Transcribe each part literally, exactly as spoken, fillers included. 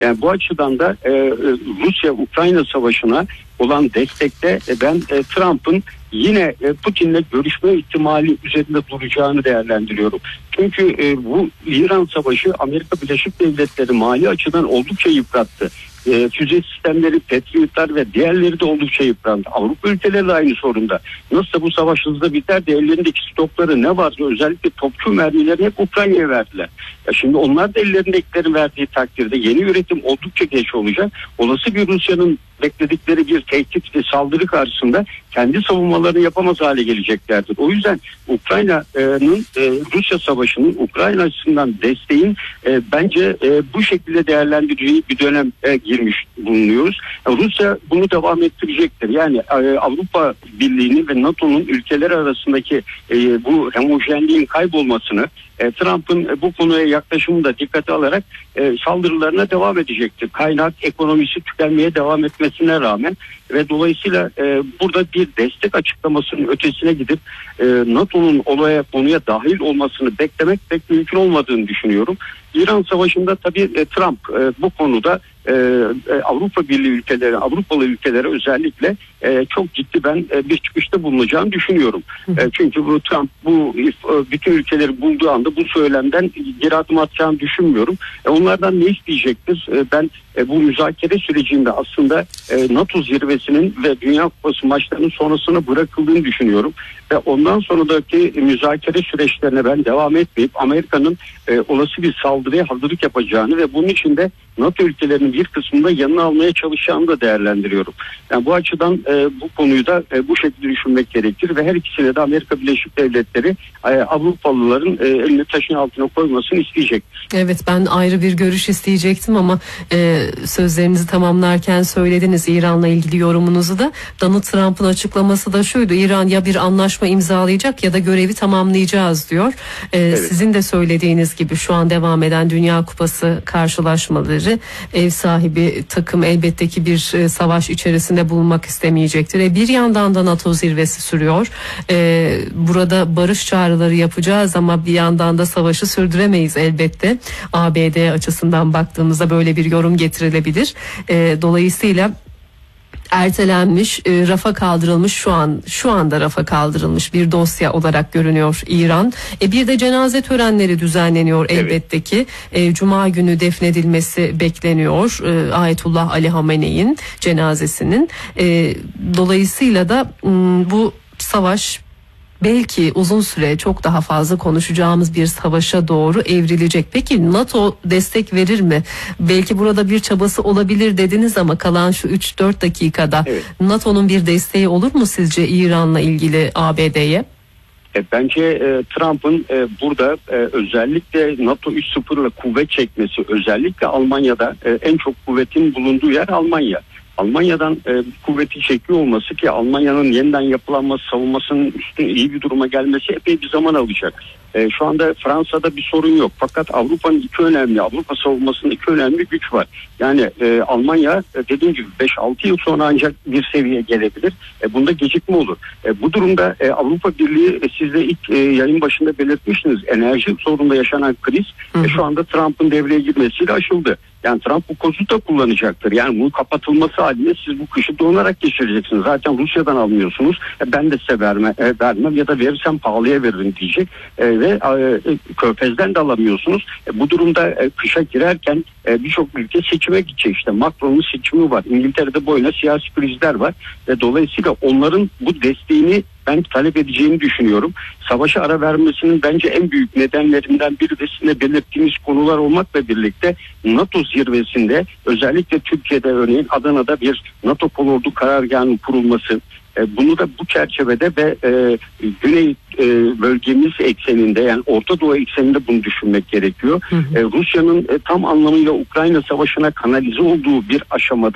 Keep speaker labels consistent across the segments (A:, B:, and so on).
A: Yani bu açıdan da e, Rusya-Ukrayna savaşına olan destekte e, ben e, Trump'ın yine e, Putin'le görüşme ihtimali üzerinde duracağını değerlendiriyorum. Çünkü e, bu İran savaşı Amerika Birleşik Devletleri mali açıdan oldukça yıprattı. E, füze sistemleri, Patriotlar ve diğerleri de oldukça yıprandı. Avrupa ülkeleri de aynı sorunda. Nasıl bu savaş hızla biter de ellerindeki stokları ne varsa özellikle topçu mermileri hep Ukrayna'ya verdiler. Ya şimdi onlar da ellerindekileri verdiği takdirde yeni üretim oldukça geç olacak. Olası bir Rusya'nın bekledikleri bir tehdit ve saldırı karşısında kendi savunmalarını yapamaz hale geleceklerdir. O yüzden Ukrayna'nın e, Rusya savaşının Ukrayna açısından desteğin e, bence e, bu şekilde değerlendireceği bir dönem e, girmiş bulunuyoruz. Rusya bunu devam ettirecektir. Yani e, Avrupa Birliği'nin ve NATO'nun ülkeler arasındaki e, bu homojenliğin kaybolmasını, e, Trump'ın e, bu konuya yaklaşımını da dikkate alarak e, saldırılarına devam edecektir. Kaynak ekonomisi tükenmeye devam etmesine rağmen ve dolayısıyla e, burada bir destek açıklamasının ötesine gidip e, NATO'nun olaya konuya dahil olmasını beklemek pek mümkün olmadığını düşünüyorum. İran Savaşı'nda tabii e, Trump e, bu konuda e, e, Avrupa Birliği ülkeleri, Avrupalı ülkelere özellikle e, çok ciddi ben e, bir çıkışta bulunacağını düşünüyorum. E, çünkü bu Trump bu e, bütün ülkeleri bulduğu anda bu söylemden geri adım atacağını düşünmüyorum. E, onlardan ne isteyecektir? E, ben e, bu müzakere sürecinde aslında e, NATO zirvesinin ve Dünya Kupası maçlarının sonrasına bırakıldığını düşünüyorum. Ve ondan sonraki müzakere süreçlerine ben devam etmeyip Amerika'nın e, olası bir saldırıya hazırlık yapacağını ve bunun için de NATO ülkelerinin bir kısmında yanına almaya çalışacağını da değerlendiriyorum. Yani bu açıdan e, bu konuyu da e, bu şekilde düşünmek gerekir ve her ikisine de Amerika Birleşik Devletleri e, Avrupalıların e, elini taşın altına koymasını isteyecek.
B: Evet, ben ayrı bir görüş isteyecektim ama e, sözlerinizi tamamlarken söylediniz İran'la ilgili yorumunuzu da. Donald Trump'ın açıklaması da şuydu: İran ya bir anlaşma imzalayacak ya da görevi tamamlayacağız diyor. E, evet. Sizin de söylediğiniz gibi şu an devam eden Dünya Kupası karşılaşmaları, ev sahibi takım elbette ki bir e, savaş içerisinde bulunmak istemeyecektir. E, bir yandan da NATO zirvesi sürüyor. E, burada barış çağrıları yapacağız ama bir yandan da savaşı sürdüremeyiz elbette. A B D açısından baktığımızda böyle bir yorum getirilebilir. E, dolayısıyla ertelenmiş, e, rafa kaldırılmış, şu an şu anda rafa kaldırılmış bir dosya olarak görünüyor İran. E, bir de cenaze törenleri düzenleniyor elbette evet. ki. E, Cuma günü defnedilmesi bekleniyor. E, Ayetullah Ali Hamene'in cenazesinin. E, dolayısıyla da m, bu savaş belki uzun süre çok daha fazla konuşacağımız bir savaşa doğru evrilecek. Peki NATO destek verir mi? Belki burada bir çabası olabilir dediniz ama kalan şu üç dört dakikada evet. NATO'nun bir desteği olur mu sizce İran'la ilgili A B D'ye?
A: E, bence e, Trump'ın e, burada e, özellikle NATO üç nokta sıfır'la kuvvet çekmesi, özellikle Almanya'da e, en çok kuvvetin bulunduğu yer Almanya. Almanya'dan e, kuvveti çekiyor olması ki Almanya'nın yeniden yapılanması, savunmasının üstün iyi bir duruma gelmesi epey bir zaman alacak. E, şu anda Fransa'da bir sorun yok. Fakat Avrupa'nın iki önemli, Avrupa savunmasının iki önemli güç var. Yani e, Almanya e, dediğim gibi beş altı yıl sonra ancak bir seviyeye gelebilir. E, bunda gecikme olur. E, bu durumda e, Avrupa Birliği e, siz de ilk e, yayın başında belirtmiştiniz. Enerji sorununda yaşanan kriz e, şu anda Trump'ın devreye girmesiyle aşıldı. Yani Trump bu kozu da kullanacaktır. Yani bunun kapatılması halinde siz bu kışı donarak geçireceksiniz. Zaten Rusya'dan almıyorsunuz. E, ben de size verme, e, vermem ya da verirsem pahalıya veririm diyecek. E, ve e, Körfez'den de alamıyorsunuz. E, bu durumda e, kışa girerken e, birçok ülke seçime gidecek. İşte Macron'un seçimi var. İngiltere'de boyuna siyasi krizler var. Ve dolayısıyla onların bu desteğini ben talep edeceğini düşünüyorum. Savaşa ara vermesinin bence en büyük nedenlerinden biri de sizin belirttiğiniz konular olmakla birlikte NATO zirvesinde özellikle Türkiye'de örneğin Adana'da bir NATO kolordu karargahının kurulması, e, bunu da bu çerçevede ve e, Güney e, bölgemiz ekseninde yani Orta Doğu ekseninde bunu düşünmek gerekiyor. Hı hı. E, Rusya'nın e, tam anlamıyla Ukrayna Savaşı'na kanalize olduğu bir aşamada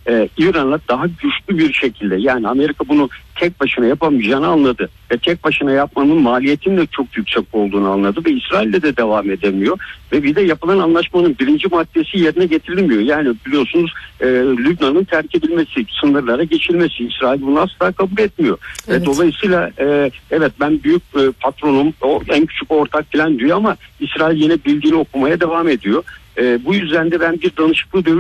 A: e, İran'la daha güçlü bir şekilde, yani Amerika bunu tek başına yapamayacağını anladı ve tek başına yapmanın maliyetinin de çok yüksek olduğunu anladı ve İsrail'le de devam edemiyor ve bir de yapılan anlaşmanın birinci maddesi yerine getirilmiyor. Yani biliyorsunuz e, Lübnan'ın terk edilmesi, sınırlara geçilmesi, İsrail bunu asla kabul etmiyor. Evet. Ve dolayısıyla e, evet ben büyük e, patronum, o en küçük ortak falan diyor ama İsrail yine bildiğini okumaya devam ediyor. E, bu yüzden de ben bir danışıklı dövüş